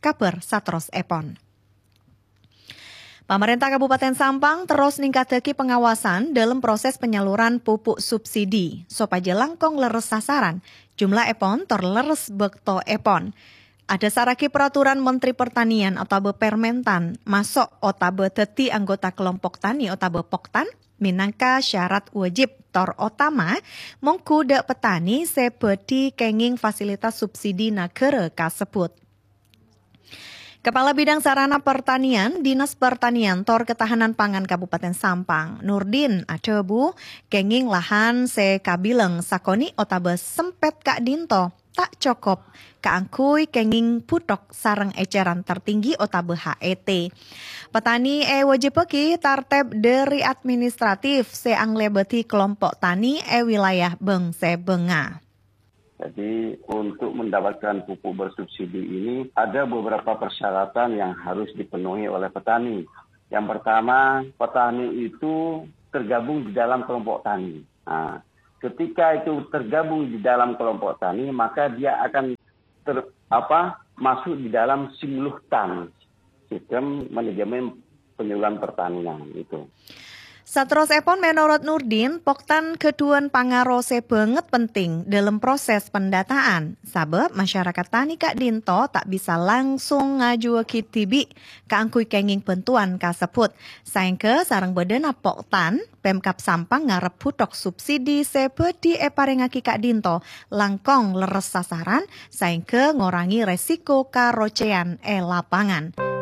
kabar Satros Epon. Pemerintah Kabupaten Sampang terus ningkatake pengawasan dalam proses penyaluran pupuk subsidi supaya langkong leres sasaran. Jumlah epon tor leres bekto epon. Ada saraki peraturan Menteri Pertanian atau Permentan masuk otabe teti anggota kelompok tani otabe poktan minangka syarat wajib tor utama mengkuda petani seperti kenging fasilitas subsidi negara kasebut. Kepala Bidang Sarana Pertanian, Dinas Pertanian Tor Ketahanan Pangan Kabupaten Sampang, Nurdin Acebu, kenging lahan se kabileng sakoni otabe sempet Kak Dinto, tak cukup kaangkui kenging putok sareng eceran tertinggi otabe HET. Petani wajib peki tarteb dari administratif se anglebeti kelompok tani wilayah Beng se Benga. Jadi untuk mendapatkan pupuk bersubsidi ini ada beberapa persyaratan yang harus dipenuhi oleh petani. Yang pertama, petani itu tergabung di dalam kelompok tani. Nah, ketika itu tergabung di dalam kelompok tani, maka dia akan masuk di dalam Simluhtan, sistem manajemen penyaluran pertanian itu. Satros Epon menurut Nurdin, poktan keduan pangarose banget penting dalam proses pendataan. Sabab masyarakat tani Kak Dinto tak bisa langsung ngaju kitibi kaangkui kenging bentuan kasebut. Saengke sarang bedena poktan, Pemkap Sampang ngarep putok subsidi seperti parengaki Kak Dinto langkong leres sasaran, saengke ngorangi resiko karocean lapangan.